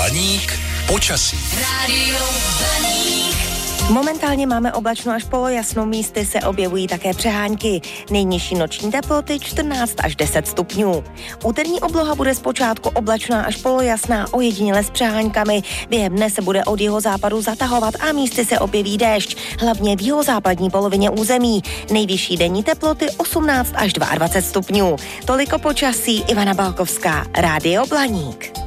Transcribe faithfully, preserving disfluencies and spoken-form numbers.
Blaník počasí. Rádio Blaník. Momentálně máme oblačno až polojasno, místy se objevují také přehánky. Nejnižší noční teploty čtrnáct až deset stupňů. Úterní obloha bude zpočátku oblačná až polojasná, ojediněle s přeháňkami. Během dne se bude od jihozápadu zatahovat a místy se objeví déšť, hlavně v jihozápadní polovině území. Nejvyšší denní teploty osmnáct až dvacet dva stupňů. Toliko počasí, Ivana Balkovská, Rádio Blaník.